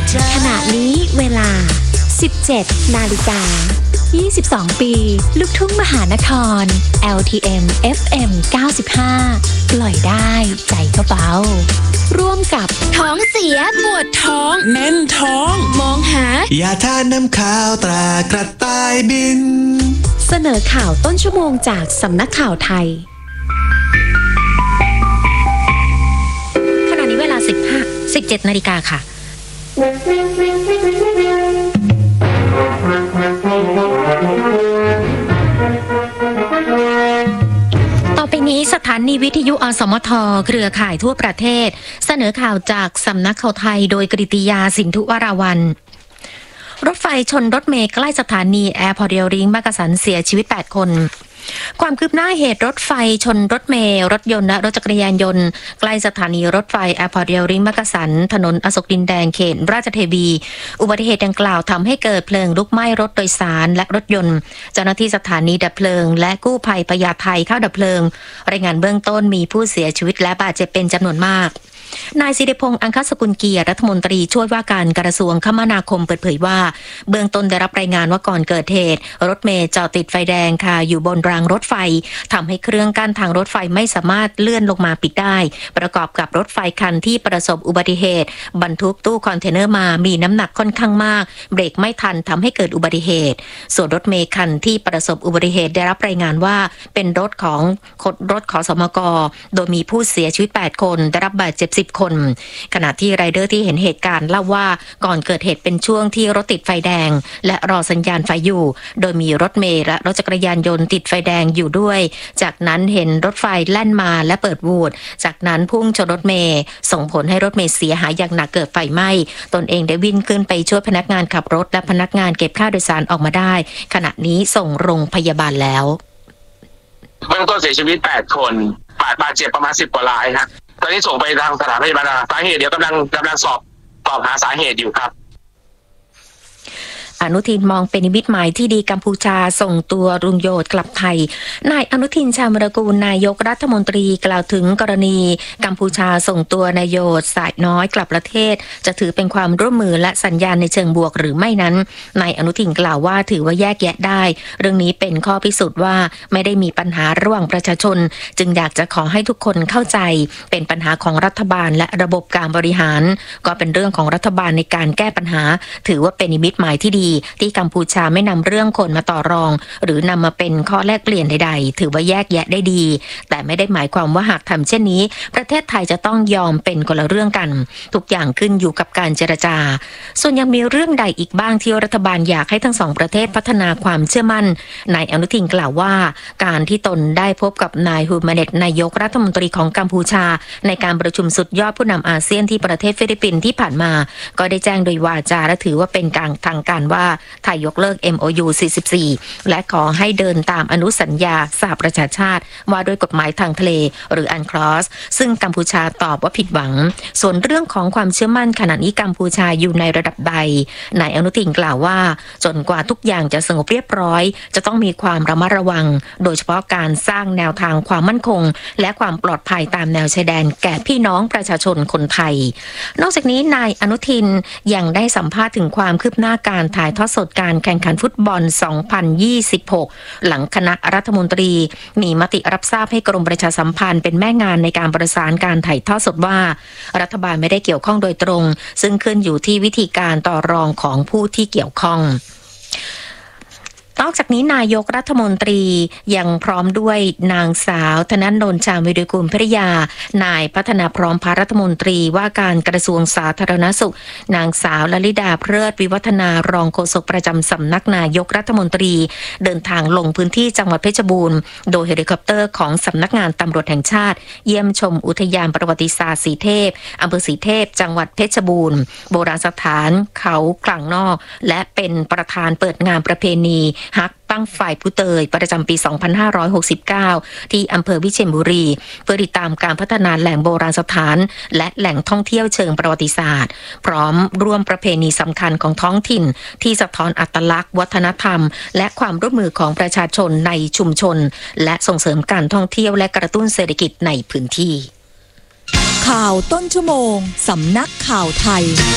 ขณะนี้เวลา 17 นาฬิกา 22 ปี ลูกทุ่งมหานคร LTM FM 95 ปล่อยได้ใจก็เบาร่วมกับท้องเสียปวดท้องแน่นท้องมองหายาทานน้ำข้าวตรากระต่ายบินเสนอข่าวต้นชั่วโมงจากสำนักข่าวไทยขณะนี้เวลา 17 นาฬิกาค่ะต่อไปนี้สถานีวิทยุอสมทเครือข่ายทั่วประเทศเสนอข่าวจากสำนักข่าวไทยโดยกฤติยาสินธุวราวัลย์รถไฟชนรถเมล์ใกล้สถานีแอร์พอร์ตเรลลิงก์มักกะสันเสียชีวิต8คนความคืบหน้าเหตุรถไฟชนรถเมล์รถยนต์และรถจักรยานยนต์ใกล้สถานีรถไฟแอร์พอร์ตเรลลิงก์มักกะสันถนนอโศกดินแดงเขตราชเทวีอุบัติเหตุดังกล่าวทำให้เกิดเพลิงลุกไหม้รถโดยสารและรถยนต์เจ้าหน้าที่สถานีดับเพลิงและกู้ภัยพญาไทเข้าดับเพลิงรายงานเบื้องต้นมีผู้เสียชีวิตและบาดเจ็บเป็นจำนวนมากนายศิริพงษ์อังคสกุลเกียรติรัฐมนตรีช่วยว่าการกระทรวงคมนาคมเปิดเผยว่าเบื้องต้นได้รับรายงานว่าก่อนเกิดเหตุรถเมล์จอดติดไฟแดงค่ะอยู่บนรางรถไฟทำให้เครื่องกั้นทางรถไฟไม่สามารถเลื่อนลงมาปิดได้ประกอบกับรถไฟคันที่ประสบอุบัติเหตุบรรทุกตู้คอนเทนเนอร์มามีน้ำหนักค่อนข้างมากเบรกไม่ทันทำให้เกิดอุบัติเหตุส่วนรถเมล์คันที่ประสบอุบัติเหตุได้รับรายงานว่าเป็นรถขสมกโดยมีผู้เสียชีวิต8คนได้รับบาดเจ็บ10คนขณะที่ไรเดอร์ที่เห็นเหตุการณ์เล่าว่าก่อนเกิดเหตุเป็นช่วงที่รถติดไฟแดงและรอสัญญาณไฟอยู่โดยมีรถเมล์และรถจักรยานยนต์ติดไฟแดงอยู่ด้วยจากนั้นเห็นรถไฟแล่นมาและเปิดวูดจากนั้นพุ่งชนรถเมล์ส่งผลให้รถเมล์เสียหายอย่างหนักเกิดไฟไหม้ตนเองได้วิ่งขึ้นไปช่วยพนักงานขับรถและพนักงานเก็บค่าโดยสารออกมาได้ขณะนี้ส่งโรงพยาบาลแล้วเบื้องต้นเสียชีวิต8คนบาดเจ็บประมาณ10 กว่ารายครับตอนนี้ส่งไปทางสถานพยาบาลสาเหตุเดี๋ยวกำลังสอบหาสาเหตุอยู่ครับอนุทินมองเป็นนิมิตหมายที่ดีกัมพูชาส่งตัวลุงโยชน์กลับไทยนายอนุทินชาญวิรากูลนายกรัฐมนตรีกล่าวถึงกรณีกัมพูชาส่งตัวนายโยชน์สายน้อยกลับประเทศจะถือเป็นความร่วมมือและสัญญาณในเชิงบวกหรือไม่นั้นนายอนุทินกล่าวว่าถือว่าแยกแยะได้เรื่องนี้เป็นข้อพิสูจน์ว่าไม่ได้มีปัญหาระหว่างประชาชนจึงอยากจะขอให้ทุกคนเข้าใจเป็นปัญหาของรัฐบาลและระบบการบริหารก็เป็นเรื่องของรัฐบาลในการแก้ปัญหาถือว่าเป็นนิมิตหมายที่ดีที่กัมพูชาไม่นำเรื่องคนมาต่อรองหรือนำมาเป็นข้อแลกเปลี่ยนใดๆถือว่าแยกแยะได้ดีแต่ไม่ได้หมายความว่าหากทำเช่นนี้ประเทศไทยจะต้องยอมเป็นคนละเรื่องกันทุกอย่างขึ้นอยู่กับการเจรจาส่วนยังมีเรื่องใดอีกบ้างที่รัฐบาลอยากให้ทั้งสองประเทศพัฒนาความเชื่อมั่นนายอนุทินกล่าวว่าการที่ตนได้พบกับนายฮูมาเน็ตนายกรัฐมนตรีของกัมพูชาในการประชุมสุดยอดผู้นำอาเซียนที่ประเทศฟิลิปปินส์ที่ผ่านมาก็ได้แจ้งโดยวาจาและถือว่าเป็นการทางการว่าไทยยกเลิก MOU 44และขอให้เดินตามอนุสัญญาสหประชาชาติว่าด้วยกฎหมายทางทะเลหรือ UNCLOS ซึ่งกัมพูชาตอบว่าผิดหวังส่วนเรื่องของความเชื่อมั่นขณะนี้กัมพูชาอยู่ในระดับใดนายอนุทินกล่าวว่าจนกว่าทุกอย่างจะสงบเรียบร้อยจะต้องมีความระมัดระวังโดยเฉพาะการสร้างแนวทางความมั่นคงและความปลอดภัยตามแนวชายแดนแก่พี่น้องประชาชนคนไทยนอกจากนี้นายอนุทินยังได้สัมภาษณ์ถึงความคืบหน้าการถ่ายทอดสดการแข่งขันฟุตบอล 2026 หลังคณะรัฐมนตรีมีมติรับทราบให้กรมประชาสัมพันธ์เป็นแม่งานในการประสานการถ่ายทอดสดว่ารัฐบาลไม่ได้เกี่ยวข้องโดยตรงซึ่งขึ้นอยู่ที่วิธีการต่อรองของผู้ที่เกี่ยวข้องนอกจากนี้นายกรัฐมนตรียังพร้อมด้วยนางสาวธนนนท์ชาญวิริกูลภริยานายพัฒนาพร้อมพารัฐมนตรีว่าการกระทรวงสาธารณสุขนางสาวลลิดาเพลิดวิวัฒนารองโฆษกประจำสำนักนายกรัฐมนตรีเดินทางลงพื้นที่จังหวัดเพชรบูรณ์โดยเฮลิคอปเตอร์ของสำนักงานตำรวจแห่งชาติเยี่ยมชมอุทยานประวัติศาสตร์สีเทพอำเภอสีเทพจังหวัดเพชรบูรณ์โบราณสถานเขากลางนอกและเป็นประธานเปิดงานประเพณีฮักตั้งฝ่ายผู้เตยประจำปี 2569 ที่อำเภอวิเชียรบุรีเพื่อติดตามการพัฒนาแหล่งโบราณสถานและแหล่งท่องเที่ยวเชิงประวัติศาสตร์พร้อมร่วมประเพณีสำคัญของท้องถิ่นที่สะท้อนอัตลักษณ์วัฒนธรรมและความร่วมมือของประชาชนในชุมชนและส่งเสริมการท่องเที่ยวและกระตุ้นเศรษฐกิจในพื้นที่ข่าวต้นชั่วโมงสำนักข่าวไทย